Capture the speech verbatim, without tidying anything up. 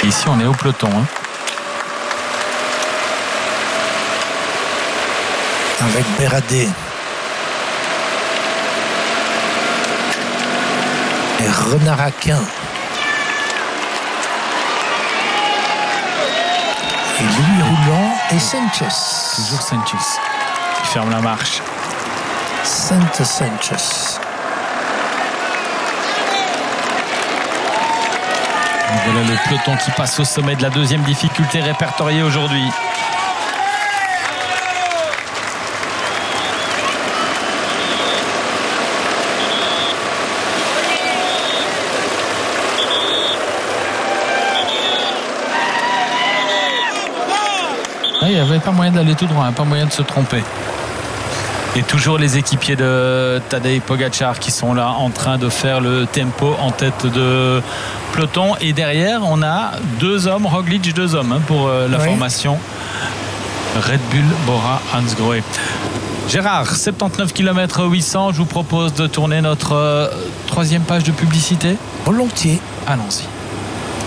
Ici, on est au peloton. Hein. Avec Béradé. Et Renard Aquin. Et Louis Roulant et Sanchez. Toujours Sanchez qui ferme la marche. Sainte Sanchez. Voilà le peloton qui passe au sommet de la deuxième difficulté répertoriée aujourd'hui. Il n'y avait pas moyen d'aller tout droit, hein, pas moyen de se tromper. Et toujours les équipiers de Tadej Pogačar qui sont là en train de faire le tempo en tête de peloton. Et derrière, on a deux hommes, Roglic, deux hommes hein, pour euh, la oui. formation Red Bull Bora Hansgrohe. Gérard, soixante-dix-neuf kilomètres huit cents, je vous propose de tourner notre euh, troisième page de publicité. Volontiers. Allons-y.